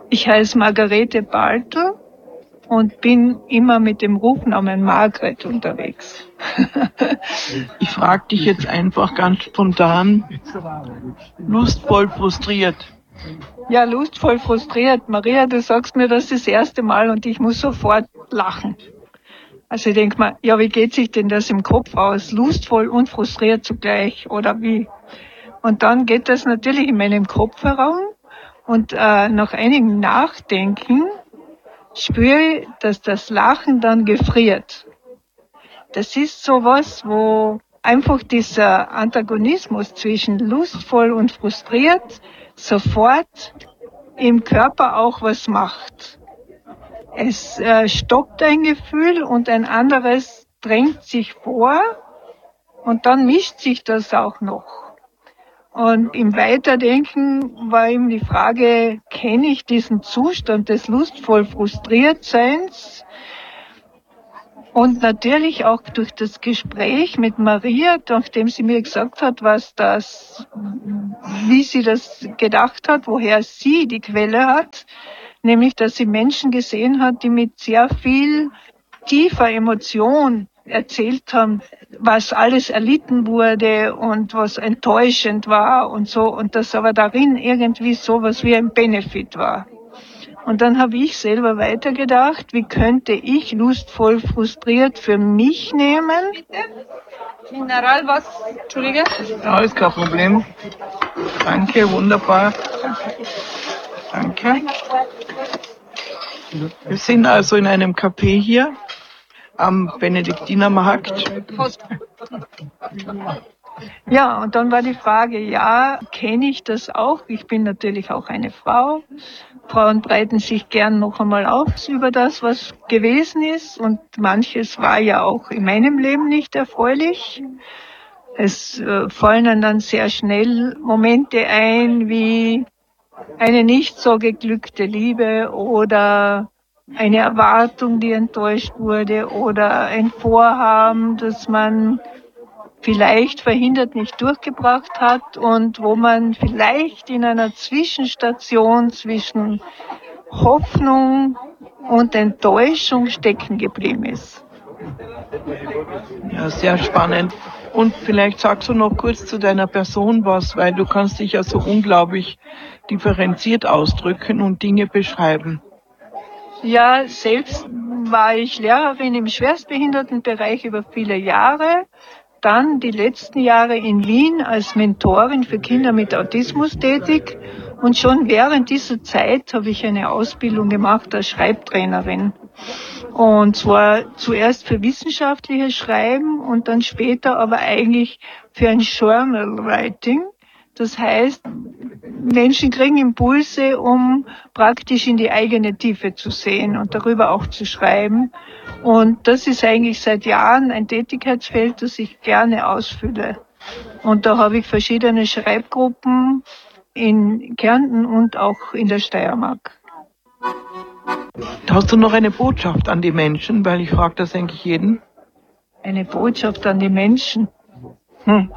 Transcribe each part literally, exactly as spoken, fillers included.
Ich heiße Margarete Balter und bin immer mit dem Rufnamen Margret unterwegs. Ich frage dich jetzt einfach ganz spontan, lustvoll frustriert. Ja, lustvoll frustriert. Maria, du sagst mir das das erste Mal und ich muss sofort lachen. Also ich denke mal, ja, wie geht sich denn das im Kopf aus? Lustvoll und frustriert zugleich oder wie? Und dann geht das natürlich in meinem Kopf herum und äh, nach einigem Nachdenken spüre ich, dass das Lachen dann gefriert. Das ist sowas, wo einfach dieser Antagonismus zwischen lustvoll und frustriert sofort im Körper auch was macht. Es äh, stoppt ein Gefühl und ein anderes drängt sich vor und dann mischt sich das auch noch. Und im Weiterdenken war eben die Frage, kenne ich diesen Zustand des lustvoll Frustriertseins? Und natürlich auch durch das Gespräch mit Maria, nachdem sie mir gesagt hat, was das, wie sie das gedacht hat, woher sie die Quelle hat, nämlich, dass sie Menschen gesehen hat, die mit sehr viel tiefer Emotion erzählt haben, was alles erlitten wurde und was enttäuschend war und so, und dass aber darin irgendwie sowas wie ein Benefit war. Und dann habe ich selber weitergedacht, wie könnte ich lustvoll frustriert für mich nehmen? Mineralwasser, Entschuldige. Ja, ist kein Problem. Danke, wunderbar. Danke. Wir sind also in einem Café hier am Benediktinermarkt. Ja, und dann war die Frage, ja, kenne ich das auch? Ich bin natürlich auch eine Frau. Frauen breiten sich gern noch einmal aus über das, was gewesen ist. Und manches war ja auch in meinem Leben nicht erfreulich. Es äh, fallen dann sehr schnell Momente ein, wie eine nicht so geglückte Liebe oder eine Erwartung, die enttäuscht wurde oder ein Vorhaben, das man vielleicht verhindert nicht durchgebracht hat und wo man vielleicht in einer Zwischenstation zwischen Hoffnung und Enttäuschung stecken geblieben ist. Ja, sehr spannend. Und vielleicht sagst du noch kurz zu deiner Person was, weil du kannst dich ja so unglaublich differenziert ausdrücken und Dinge beschreiben. Ja, selbst war ich Lehrerin im Schwerstbehindertenbereich über viele Jahre. Dann die letzten Jahre in Wien als Mentorin für Kinder mit Autismus tätig. Und schon während dieser Zeit habe ich eine Ausbildung gemacht als Schreibtrainerin. Und zwar zuerst für wissenschaftliches Schreiben und dann später aber eigentlich für ein Journal Writing. Das heißt, Menschen kriegen Impulse, um praktisch in die eigene Tiefe zu sehen und darüber auch zu schreiben. Und das ist eigentlich seit Jahren ein Tätigkeitsfeld, das ich gerne ausfülle. Und da habe ich verschiedene Schreibgruppen in Kärnten und auch in der Steiermark. Hast du noch eine Botschaft an die Menschen? Weil ich frage das eigentlich jeden. Eine Botschaft an die Menschen? Hm.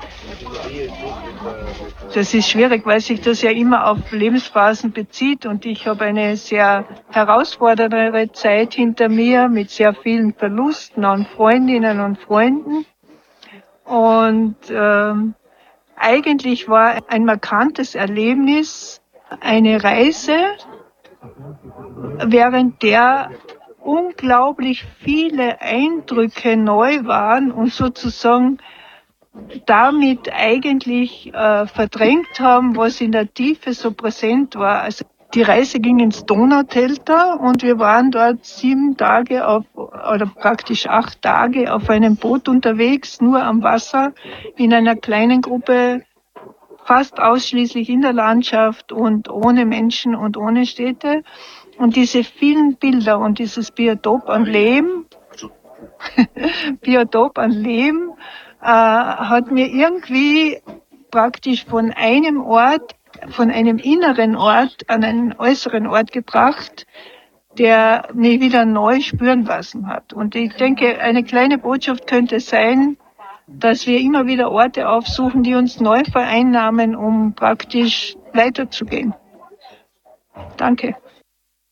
Das ist schwierig, weil sich das ja immer auf Lebensphasen bezieht und ich habe eine sehr herausfordernde Zeit hinter mir mit sehr vielen Verlusten an Freundinnen und Freunden. Und ähm, eigentlich war ein markantes Erlebnis eine Reise, während der unglaublich viele Eindrücke neu waren und sozusagen damit eigentlich äh, verdrängt haben, was in der Tiefe so präsent war. Also die Reise ging ins Donaudelta und wir waren dort sieben Tage auf, oder praktisch acht Tage auf einem Boot unterwegs, nur am Wasser, in einer kleinen Gruppe, fast ausschließlich in der Landschaft und ohne Menschen und ohne Städte. Und diese vielen Bilder und dieses Biotop an Leben, Biotop an Leben, äh, hat mir irgendwie praktisch von einem Ort, von einem inneren Ort an einen äußeren Ort gebracht, der mich wieder neu spüren lassen hat. Und ich denke, eine kleine Botschaft könnte sein, dass wir immer wieder Orte aufsuchen, die uns neu vereinnahmen, um praktisch weiterzugehen. Danke.